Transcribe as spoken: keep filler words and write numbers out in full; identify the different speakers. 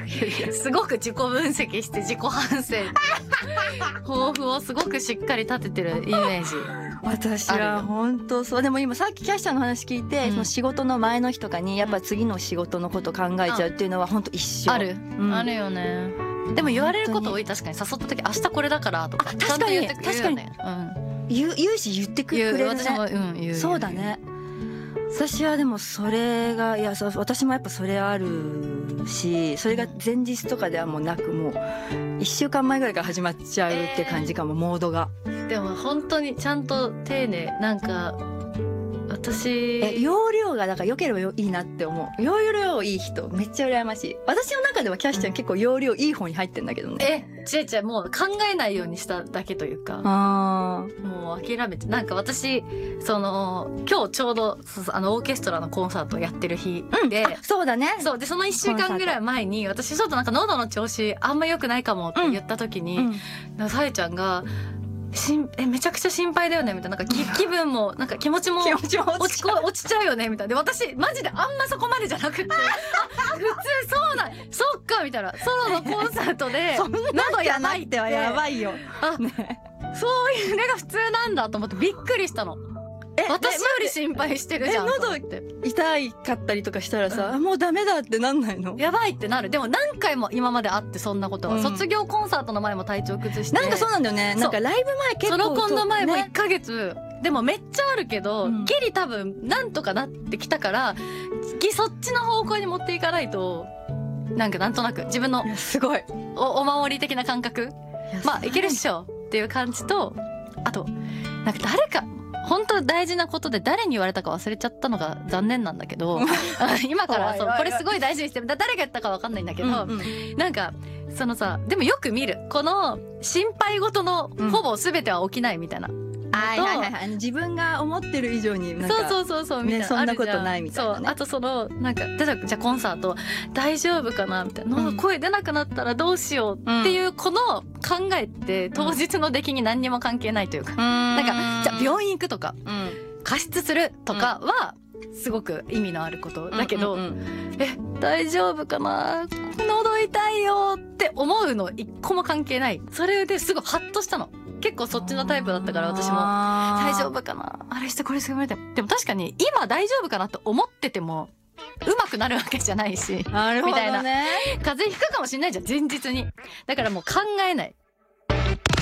Speaker 1: すごく自己分析して自己反省抱負をすごくしっかり立ててるイメージ。
Speaker 2: 私は本当そう。でも今さっきキャッシャーの話聞いて、うん、その仕事の前の日とかにやっぱ次の仕事のこと考えちゃうっていうのは本当一緒
Speaker 1: ある、うん、あるよね。でも言われること多い。確かに誘った時明日これだからとか
Speaker 2: 確かに確かに、うん、言う言うし言ってくれるね。
Speaker 1: 私も、うん、言う
Speaker 2: そうだね。私はでもそれがいやそう私もやっぱそれあるし、それが前日とかではもうなく、もういっしゅうかんまえぐらいから始まっちゃうって感じかも、えー、モードが。
Speaker 1: でも本当にちゃんと丁寧。なんか私
Speaker 2: え容量がだから良ければいいなって思う。容量いい人めっちゃ羨ましい。私の中ではキャッシュちゃん結構容量いい方に入ってんだけどね。
Speaker 1: え違う違う、もう考えないようにしただけというか、
Speaker 2: あ
Speaker 1: もう諦めて。なんか私その今日ちょうどあのオーケストラのコンサートやってる日で、
Speaker 2: うん、そうだね。
Speaker 1: そうでそのいっしゅうかんぐらい前に私ちょっとなんか喉の調子あんま良くないかもって言った時に、うん、さえちゃんがしんえめちゃくちゃ心配だよねみたいな、なんか気気分もなんか気持ちも落ちこ落ちちゃうよねみたいな。で私マジであんまそこまでじゃなくてあ普通そうなんそっかみたいな。ソロのコンサートで喉やばいっては
Speaker 2: やばいよ。
Speaker 1: あ、ね、そういうのが普通なんだと思ってびっくりしたの。え私より心配してるじゃん。
Speaker 2: え喉痛いかったりとかしたらさ、うん、もうダメだってなんないの？
Speaker 1: やばいってなる。でも何回も今まであってそんなことは、うん、卒業コンサートの前も体調崩して、
Speaker 2: なんかそうなんだよね。なんかライブ前結構
Speaker 1: ソロコンの前もいっかげつ、ね、でもめっちゃあるけど、うん、ギリ多分なんとかなってきたからそっちの方向に持っていかないと、なんかなんとなく自分の
Speaker 2: すごい
Speaker 1: お, お守り的な感覚、まあいけるっしょっていう感じと、あとなんか誰か本当大事なことで誰に言われたか忘れちゃったのが残念なんだけど今からそうこれすごい大事にして誰が言ったか分かんないんだけど、うんうん、なんかそのさでもよく見るこの心配事のほぼ全ては起きないみたいな、うん、
Speaker 2: はいはいはいはい、自分が思ってる以上になんか
Speaker 1: そうそうそうそうみたいな、
Speaker 2: ね、そんなことないみたいな、ね、
Speaker 1: そうあとそのなんかじゃあコンサート大丈夫かなみたいな、うん、声出なくなったらどうしようっていうこの考えって当日の出来に何にも関係ないというか、うん、なんかじゃあ病院行くとか、うん、加湿するとかはすごく意味のあることだけど、うんうんうん、え大丈夫かな喉痛いよって思うの一個も関係ない。それですごいハッとしたの。結構そっちのタイプだったから私も大丈夫かなあれしてこれしてこれででも確かに今大丈夫かなって思っててもうまくなるわけじゃないし、
Speaker 2: なるほどね、
Speaker 1: みたいな風邪ひくかもしれないじゃん前日に。だからもう考えない